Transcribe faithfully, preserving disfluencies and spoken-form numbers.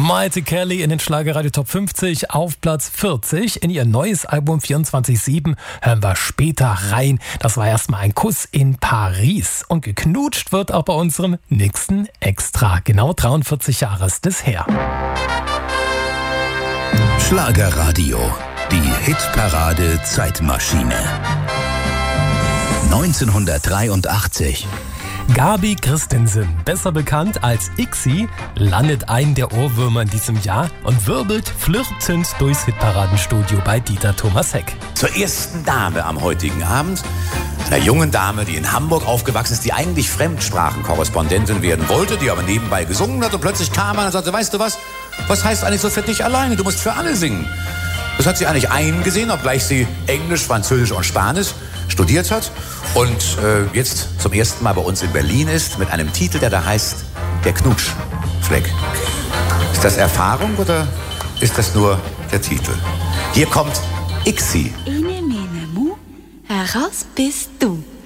Maite Kelly in den Schlagerradio Top fünfzig auf Platz vierzig. In ihr neues Album vierundzwanzig sieben hören wir später rein. Das war erstmal ein Kuss in Paris. Und geknutscht wird auch bei unserem nächsten Extra. Genau dreiundvierzig Jahre ist es her. Schlagerradio, die Hitparade Zeitmaschine. neunzehnhundertdreiundachtzig. Gabi Christensen, besser bekannt als Ixi, landet einen der Ohrwürmer in diesem Jahr und wirbelt flirtend durchs Hitparadenstudio bei Dieter Thomas Heck. Zur ersten Dame am heutigen Abend, einer jungen Dame, die in Hamburg aufgewachsen ist, die eigentlich Fremdsprachenkorrespondentin werden wollte, die aber nebenbei gesungen hat und plötzlich kam man und sagte, weißt du was, was heißt eigentlich so für dich alleine, du musst für alle singen. Das hat sie eigentlich eingesehen, obgleich sie Englisch, Französisch und Spanisch studiert hat und äh, jetzt zum ersten Mal bei uns in Berlin ist mit einem Titel, der da heißt Der Knutschfleck. Ist das Erfahrung oder ist das nur der Titel? Hier kommt Ixi. Ine, mene, mu, heraus bist du.